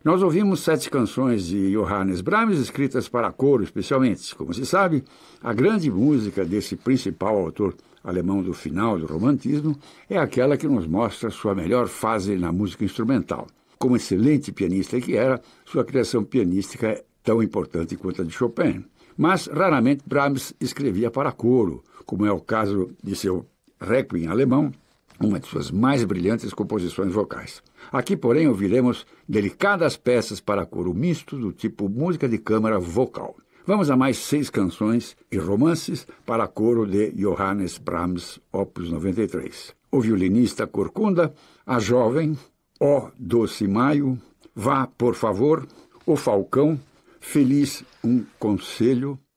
Nós ouvimos 7 canções de Johannes Brahms escritas para coro, especialmente. Como se sabe, a grande música desse principal autor alemão do final do romantismo é aquela que nos mostra sua melhor fase na música instrumental. Como excelente pianista que era, sua criação pianística é tão importante quanto a de Chopin. Mas raramente Brahms escrevia para coro, como é o caso de seu Requiem alemão, uma de suas mais brilhantes composições vocais. Aqui, porém, ouviremos delicadas peças para coro misto do tipo música de câmara vocal. Vamos a mais 6 canções e romances para coro de Johannes Brahms, opus 93. O violinista Corcunda, A Jovem, Ó Doce Maio, Vá, por favor, O Falcão, Feliz um Conselho,